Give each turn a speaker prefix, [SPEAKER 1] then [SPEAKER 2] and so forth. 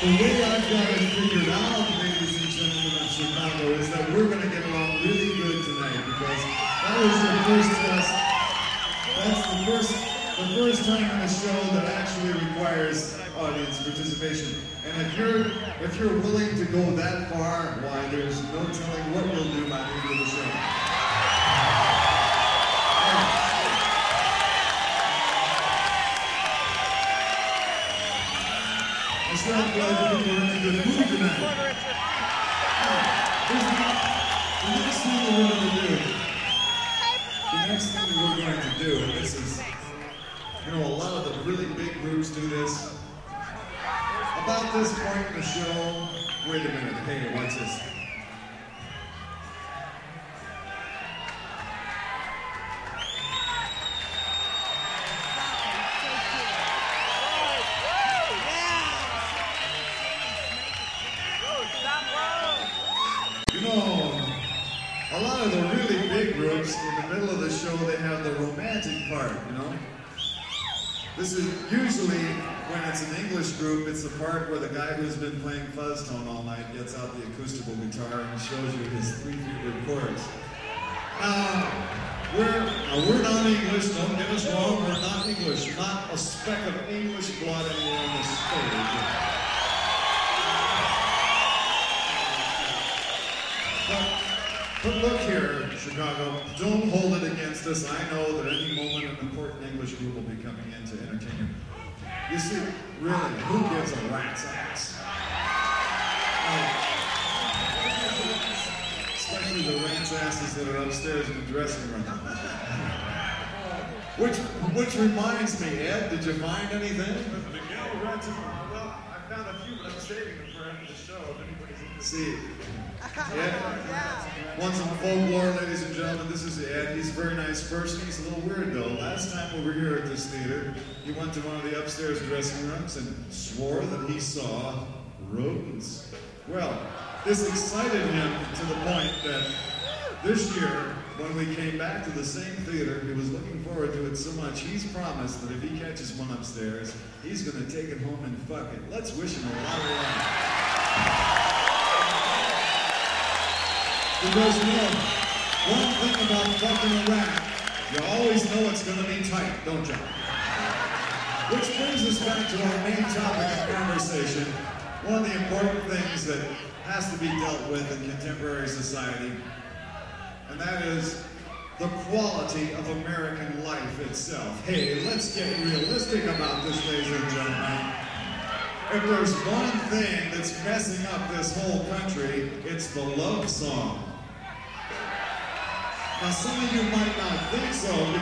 [SPEAKER 1] The way I've got it figured out, ladies and gentlemen of Chicago, is that we're going to get along really good tonight because that was the first test. That's the first time in the show that actually requires audience participation. And if you're willing to go that far, why, there's no telling what we'll do by the end of the show. I'm glad you people are in a good mood tonight. The next thing we're going to do, and this is, a lot of the really big groups do this. About this point in the show, wait a minute, hey, watch this. A lot of the really big groups, in the middle of the show, they have the romantic part, This is usually, when it's an English group, it's the part where the guy who's been playing fuzz tone all night gets out the acoustical guitar and shows you his 3 favorite chords. We're not English, don't get us wrong, we're not English. Not a speck of English blood anywhere on the stage. But look here, Chicago, don't hold it against us. I know that any moment an important English group will be coming in to entertain you. You see, really, who gives a rat's ass? Especially the rat's asses that are upstairs in the dressing room. Which reminds me, Ed, did you find anything?
[SPEAKER 2] Well, I found a few, but I'm saving them for after the show. If anybody's interested.
[SPEAKER 1] See, Ed, want some folklore, ladies and gentlemen, this is Ed. He's a very nice person. He's a little weird, though. Last time we were here at this theater, he went to one of the upstairs dressing rooms and swore that he saw rodents. Well, this excited him to the point that this year, when we came back to the same theater, he was looking forward to it so much, he's promised that if he catches one upstairs, he's going to take it home and fuck it. Let's wish him a lot of luck. Because one thing about fucking a rat, you always know it's going to be tight, don't you? Which brings us back to our main topic of conversation, one of the important things that has to be dealt with in contemporary society, and that is the quality of American life itself. Hey, let's get realistic about this, ladies and gentlemen. If there's one thing that's messing up this whole country, it's the love song. Now, some of you might not think so,